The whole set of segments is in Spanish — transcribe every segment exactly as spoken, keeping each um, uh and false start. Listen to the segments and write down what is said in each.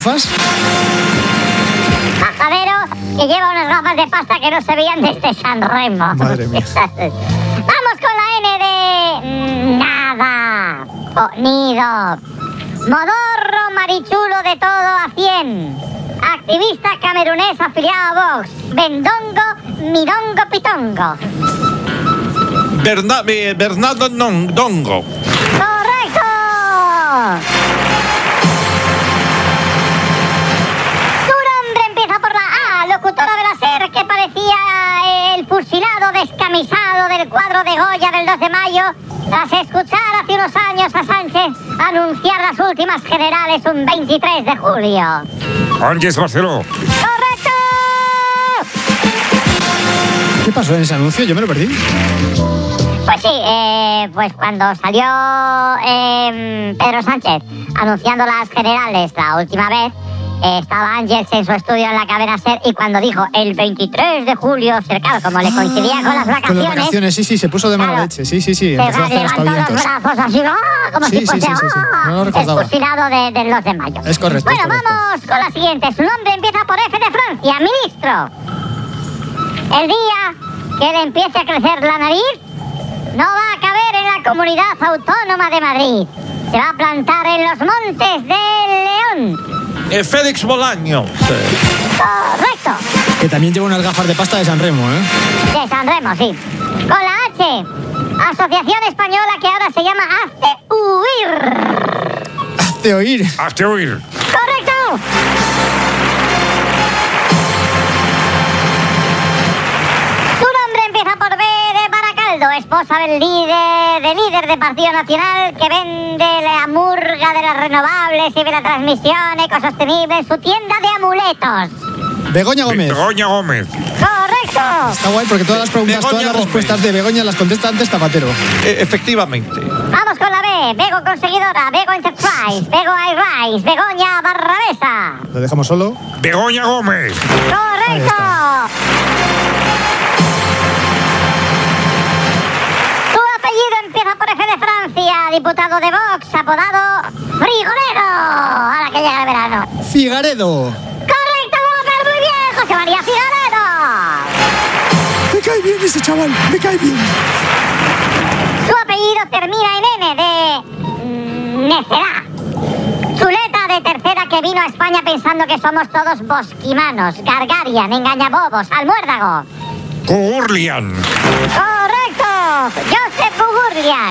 gafas? Majadero que lleva unas gafas de pasta que no se veían desde San Remo. Madre mía. Vamos con la N de... nada. Oh, nido. Modorro marichulo de todo a cien. Activista camerunés afiliado a Vox. Bendongo, midongo, pitongo. Berna, eh, Bernardo non, Dongo. ¡Correcto! Tu nombre empieza por la A, locutora de la SER que parecía el fusilado descamisado del cuadro de Goya del dos de mayo, tras escuchar hace unos años a Sánchez anunciar las últimas generales un veintitrés de julio. Ángeles Barceló. ¡Correcto! ¿Qué pasó en ese anuncio? Yo me lo perdí. Pues sí, eh, pues cuando salió eh, Pedro Sánchez anunciando las generales la última vez, eh, estaba Ángeles en su estudio en la cadena SER y cuando dijo el veintitrés de julio, cercano, como le coincidía con las vacaciones... Con las vacaciones, sí, sí, se puso de mala claro, leche, sí, sí, sí, se empezó a hacer levantó los aspavientos. brazos así, ¡ah! Como Sí, si sí, fuese sí, sí, sí. ¡ah! No lo recordaba. el fusilado de, del dos de mayo. Es correcto, Bueno, es correcto. vamos con la siguiente. Su nombre empieza por F de Francia, ministro. El día que le empiece a crecer la nariz, no va a caber en la Comunidad Autónoma de Madrid. Se va a plantar en los Montes del León. Eh, Félix Bolaño. Sí. Correcto. Que también lleva unas gafas de pasta de San Remo, ¿eh? De San Remo, sí. Con la H, Asociación Española que ahora se llama Hazte Huir. Hazte oír. Hazte oír. ¡Correcto! Su nombre empieza por B de Baracaldo, esposa del líder, del líder del Partido Nacional que vende la murga de las renovables y de la transmisión ecosostenible en su tienda de amuletos. Begoña Gómez. Begoña Gómez. ¡Correcto! Está guay porque todas las preguntas, Begoña todas las Gómez. respuestas de Begoña las contesta antes Zapatero. Eh, efectivamente. Vamos con la B, Bego Conseguidora, Bego Enterprise, Bego iRise, Begoña Barrabesa. Lo dejamos solo. Begoña Gómez. ¡Correcto! Su apellido empieza por F de Francia, diputado de Vox, apodado Frigorero, ahora que llega el verano. Figaredo. ¡Correcto, Gómez! ¡Muy bien! ¡José María Figaredo! Me cae bien ese chaval, me cae bien. Su apellido termina en N de... Mm, necedad. Chuleta de tercera que vino a España pensando que somos todos bosquimanos, Gargarian, engañabobos, almuérdago. Gurlian. ¡Correcto! Josep Gugurlian.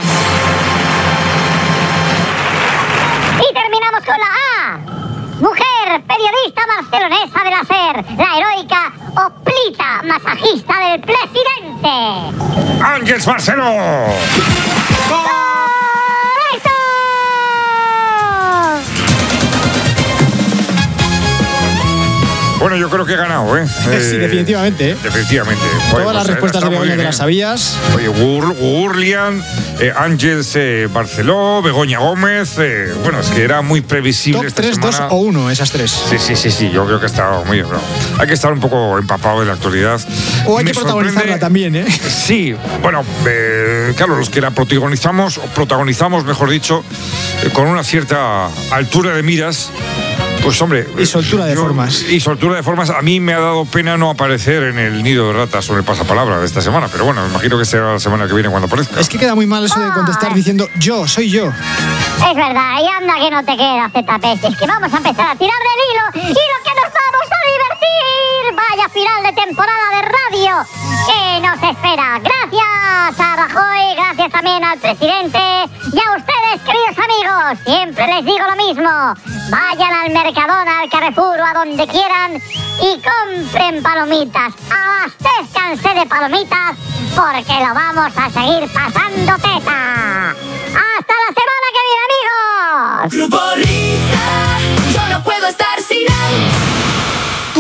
Y terminamos con la A. Mujer, periodista barcelonesa de la SER, la heroica Oplita, masajista del presidente. Ángeles Barceló. ¡Correcto! Bueno, yo creo que he ganado, ¿eh? Sí, Eh, definitivamente, ¿eh? Definitivamente. Todas Joder, las pues, respuestas de está muy Begoña bien, te las ¿eh? sabías. Oye, Gur, Gurlian, eh, Ángeles eh, Barceló, Begoña Gómez. Eh, bueno, es que era muy previsible Top esta tres, dos semana. o uno, esas tres. Sí, sí, sí, sí, yo creo que ha estado muy bien. ¿No? Hay que estar un poco empapado de la actualidad. O hay Me que protagonizarla sorprende- también, ¿eh? Sí, bueno, eh, claro, los que la protagonizamos, o protagonizamos, mejor dicho, eh, con una cierta altura de miras, pues hombre... Y soltura de yo- formas. Y soltura de formas. A mí me ha dado pena no aparecer en el nido de ratas sobre el pasapalabra de esta semana, pero bueno, me imagino que será la semana que viene cuando aparezca. Es que queda muy mal eso de contestar diciendo yo, soy yo. Es verdad, y anda que no te queda, Z P. Es que vamos a empezar a tirar del hilo y lo que nos vamos a divertir. Vaya final de temporada de radio que nos espera. Gracias a Rajoy, gracias también al presidente y a ustedes, queridos amigos. Siempre les digo lo mismo. Vayan al Mercadona, al Carrefour o a donde quieran y compren palomitas. Abastezcanse de palomitas porque lo vamos a seguir pasando teta. ¡Hasta la semana que viene, amigos! Grupo